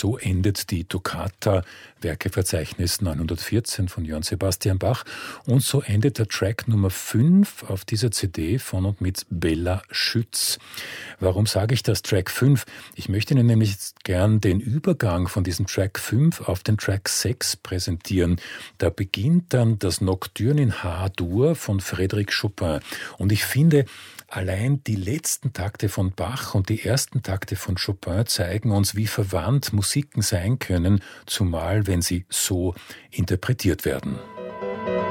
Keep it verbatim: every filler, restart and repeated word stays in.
so endet die Toccata, Werkeverzeichnis neunhundertvierzehn von Johann Sebastian Bach. Und so endet der Track Nummer fünf auf dieser C D von und mit Bella Schütz. Warum sage ich das Track fünf? Ich möchte Ihnen nämlich jetzt gern den Übergang von diesem Track fünf auf den Track sechs präsentieren. Da beginnt dann das Nocturne in H-Dur von Frédéric Chopin. Und ich finde, allein die letzten Takte von Bach und die ersten Takte von Chopin zeigen uns, wie verwandt Musiken sein können, zumal wenn sie so interpretiert werden.